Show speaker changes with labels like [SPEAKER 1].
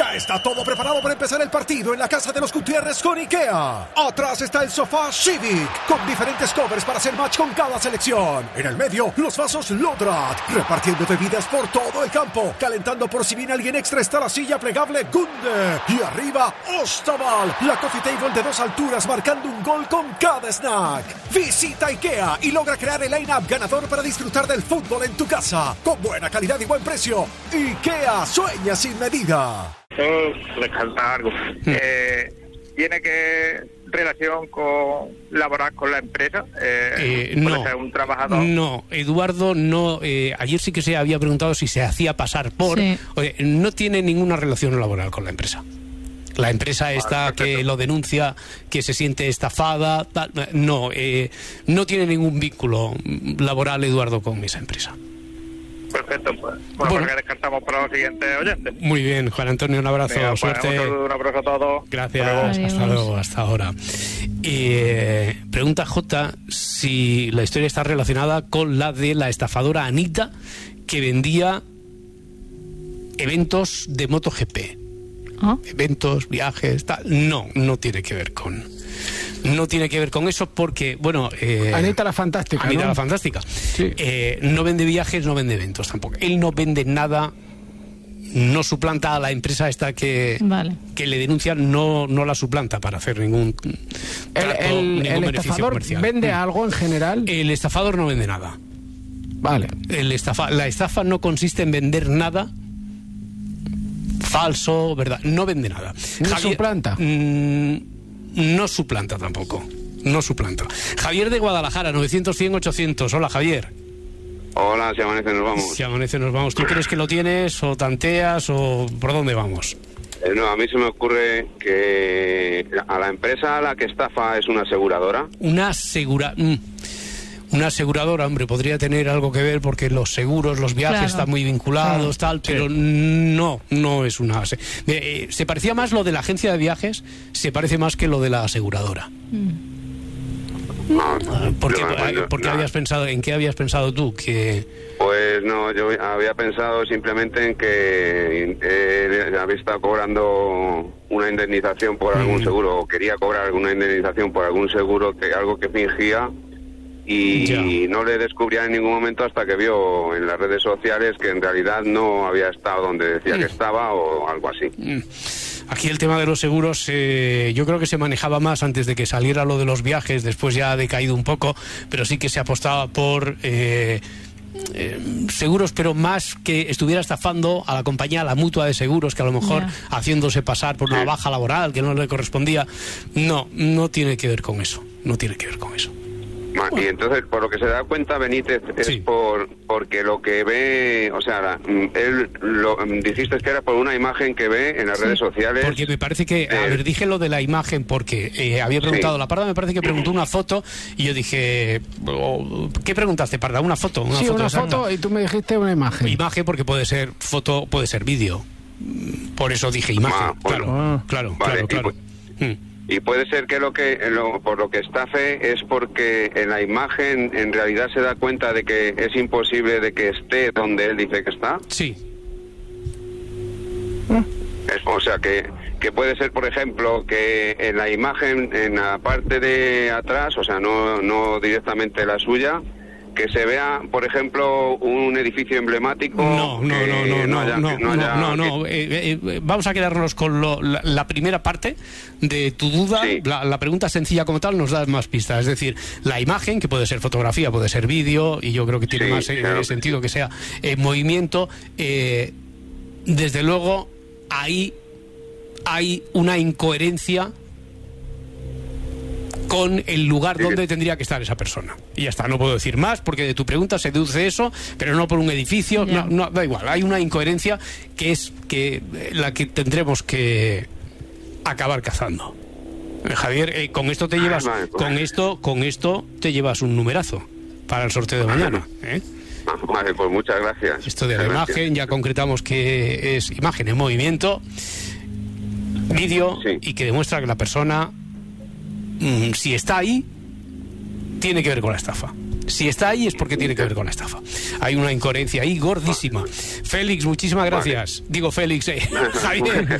[SPEAKER 1] Ya está todo preparado para empezar el partido en la casa de los Gutiérrez con IKEA. Atrás está el sofá Civic, con diferentes covers para hacer match con cada selección. En el medio, los vasos Lodrat, repartiendo bebidas por todo el campo. Calentando por si viene alguien extra está la silla plegable Gunde. Y arriba, Ostaval, la coffee table de 2 alturas marcando un gol con cada snack. Visita IKEA y logra crear el line-up ganador para disfrutar del fútbol en tu casa. Con buena calidad y buen precio. IKEA sueña sin medida.
[SPEAKER 2] Le falta algo. ¿Tiene que relación con laborar con la empresa?
[SPEAKER 3] No.
[SPEAKER 2] ¿Puede ser un trabajador?
[SPEAKER 3] No, Eduardo, no. Ayer sí que se había preguntado si se hacía pasar por...
[SPEAKER 4] Sí.
[SPEAKER 3] Oye, no tiene ninguna relación laboral con la empresa. La empresa esta que lo denuncia, que se siente estafada, tal, no tiene ningún vínculo laboral Eduardo con esa empresa.
[SPEAKER 2] Perfecto, pues. Bueno, porque descartamos para los siguientes oyentes.
[SPEAKER 3] Muy bien, Juan Antonio, un abrazo,
[SPEAKER 2] Venga, pues,
[SPEAKER 3] suerte.
[SPEAKER 2] un abrazo a todos.
[SPEAKER 3] Gracias,
[SPEAKER 4] Adiós.
[SPEAKER 3] hasta luego, hasta ahora. Pregunta J si la historia está relacionada con la de la estafadora Anita, que vendía eventos de MotoGP. Eventos, viajes, tal. No tiene que ver con... No tiene que ver con eso porque, bueno...
[SPEAKER 5] Anita la Fantástica,
[SPEAKER 3] Anita
[SPEAKER 5] ¿no?
[SPEAKER 3] la Fantástica.
[SPEAKER 5] Sí.
[SPEAKER 3] No vende viajes, no vende eventos tampoco. Él no vende nada, no suplanta a la empresa esta que le denuncia, no la suplanta para hacer ningún trato,
[SPEAKER 5] El
[SPEAKER 3] ningún beneficio
[SPEAKER 5] estafador
[SPEAKER 3] comercial.
[SPEAKER 5] vende algo en general.
[SPEAKER 3] El estafador no vende nada.
[SPEAKER 5] Vale.
[SPEAKER 3] La estafa no consiste en vender nada falso, ¿verdad? No vende nada.
[SPEAKER 5] ¿No suplanta?
[SPEAKER 3] No suplanta tampoco. No suplanta. Javier de Guadalajara, 900-100-800. Hola, Javier.
[SPEAKER 6] Hola, si amanece nos vamos.
[SPEAKER 3] Si amanece nos vamos. ¿Tú crees que lo tienes o tanteas o por dónde vamos?
[SPEAKER 6] No, a mí se me ocurre que a la empresa a la que estafa es una aseguradora.
[SPEAKER 3] Una aseguradora, hombre, podría tener algo que ver porque los seguros, los viajes están muy vinculados, tal, pero no es una... se parecía más lo de la agencia de viajes, se parece más que lo de la aseguradora. ¿Por qué habías pensado, en qué habías pensado tú?
[SPEAKER 6] Pues no, yo había pensado simplemente en que había estado cobrando una indemnización por algún seguro, o quería cobrar alguna indemnización por algún seguro, algo que fingía, y no le descubría en ningún momento hasta que vio en las redes sociales que en realidad no había estado donde decía que estaba o algo así.
[SPEAKER 3] Aquí el tema de los seguros yo creo que se manejaba más antes de que saliera lo de los viajes, después ya ha decaído un poco, pero sí que se apostaba por seguros, pero más que estuviera estafando a la compañía, a la mutua de seguros, que a lo mejor haciéndose pasar por una baja laboral que no le correspondía. No tiene que ver con eso, no tiene que ver con eso.
[SPEAKER 6] Y entonces, por lo que se da cuenta Benítez, es porque lo que ve, o sea, él dijiste que era por una imagen que ve en las redes sociales.
[SPEAKER 3] Porque me parece que, a ver, dije lo de la imagen porque había preguntado, la Parda me parece que preguntó una foto y yo dije, ¿qué preguntaste, Parda? ¿Una foto?
[SPEAKER 5] Una foto y tú me dijiste una imagen.
[SPEAKER 3] Imagen porque puede ser foto, puede ser vídeo. Por eso dije imagen. Claro.
[SPEAKER 6] Y puede ser que por lo que estafe es porque en la imagen en realidad se da cuenta de que es imposible de que esté donde él dice que está.
[SPEAKER 3] Sí.
[SPEAKER 6] O sea que puede ser, por ejemplo, que en la imagen, en la parte de atrás, o sea, no directamente la suya, que se vea, por ejemplo, un edificio emblemático.
[SPEAKER 3] No. Vamos a quedarnos con la primera parte de tu duda. La pregunta sencilla como tal nos da más pistas. Es decir, la imagen, que puede ser fotografía, puede ser vídeo, y yo creo que tiene más sentido que sea movimiento. Desde luego, ahí hay una incoherencia con el lugar donde tendría que estar esa persona. Y ya está, no puedo decir más porque de tu pregunta se deduce eso, pero no por un edificio, no, da igual, hay una incoherencia que es la que tendremos que acabar cazando. Javier, con esto te llevas con esto te llevas un numerazo para el sorteo de mañana, ¿eh?
[SPEAKER 6] Vale, pues muchas gracias.
[SPEAKER 3] Esto de la imagen, ya concretamos que es imagen en movimiento, vídeo, y que demuestra que la persona, si está ahí, tiene que ver con la estafa. Si está ahí es porque tiene que ver con la estafa. Hay una incoherencia ahí gordísima. Félix, muchísimas gracias. Digo Félix, Javier.